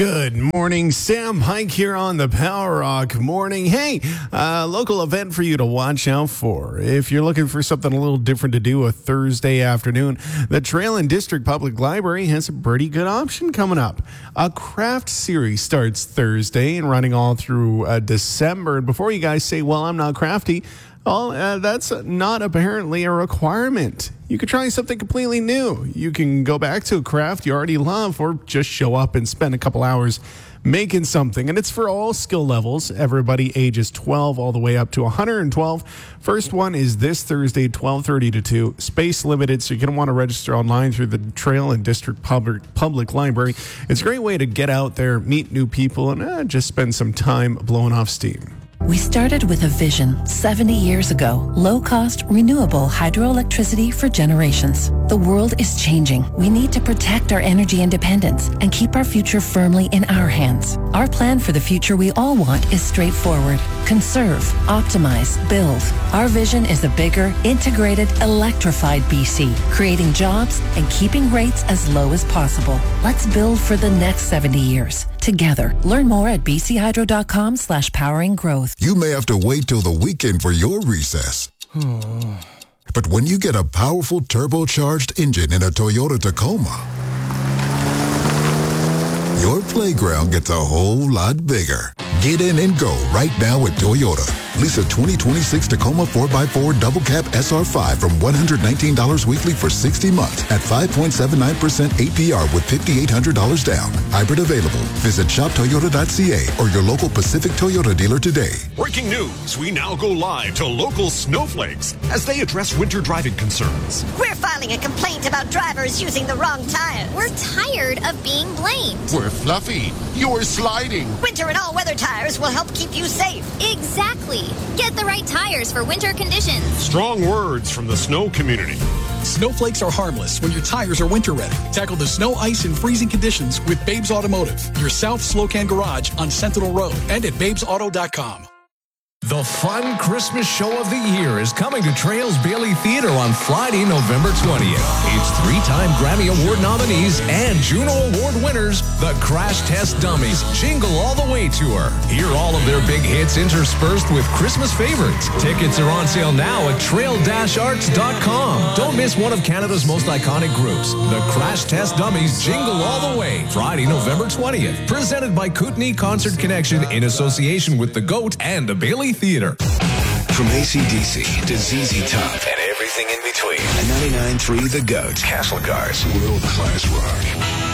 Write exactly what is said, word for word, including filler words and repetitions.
Good morning, Sam Pike here on the Power Rock Morning. Hey, uh, local event for you to watch out for. If you're looking for something a little different to do a Thursday afternoon, the Trail and District Public Library has a pretty good option coming up. A craft series starts Thursday and running all through uh, December. And before you guys say, well, I'm not crafty, well, uh, that's not apparently a requirement. You could try something completely new. You can go back to a craft you already love or just show up and spend a couple hours making something. And it's for all skill levels, everybody ages twelve all the way up to one hundred twelve. First one is this Thursday, twelve thirty to two. Space limited, so you're going to want to register online through the Trail and District Public, Public Library. It's a great way to get out there, meet new people, and uh, just spend some time blowing off steam. We started with a vision seventy years ago. Low-cost, renewable hydroelectricity for generations. The world is changing. We need to protect our energy independence and keep our future firmly in our hands. Our plan for the future we all want is straightforward. Conserve, optimize, build. Our vision is a bigger, integrated, electrified B C, creating jobs and keeping rates as low as possible. Let's build for the next seventy years. Together. Learn more at bchydro.com slash powering growth. You may have to wait till the weekend for your recess. But when you get a powerful turbocharged engine in a Toyota Tacoma, your playground gets a whole lot bigger. Get in and go right now at Toyota. Lease a twenty twenty-six Tacoma four by four Double Cab S R five from one hundred nineteen dollars weekly for sixty months at five point seven nine percent A P R with five thousand eight hundred dollars down. Hybrid available. Visit shop toyota dot c a or your local Pacific Toyota dealer today. Breaking news. We now go live to local snowflakes as they address winter driving concerns. We're filing a complaint about drivers using the wrong tires. We're tired of being blamed. We're fluffy. You're sliding. Winter and all weather tires will help keep you safe. Exactly. Get the right tires for winter conditions. Strong words from the snow community. Snowflakes are harmless when your tires are winter ready. Tackle the snow, ice, and freezing conditions with Babes Automotive, your South Slocan garage on Sentinel Road and at babes auto dot com. The fun Christmas show of the year is coming to Trails Bailey Theater on Friday, November twentieth. It's three-time Grammy Award nominees and Juno Award winners, the Crash Test Dummies Jingle All the Way Tour. Hear all of their big hits interspersed with Christmas favorites. Tickets are on sale now at trail dash arts dot com. Don't miss one of Canada's most iconic groups, the Crash Test Dummies Jingle All the Way, Friday, November twentieth. Presented by Kootenai Concert Connection in association with The Goat and the Bailey Theater. From A C D C to Z Z Top and everything in between. ninety-nine point three The Goat. Castlegar's World Class Rock.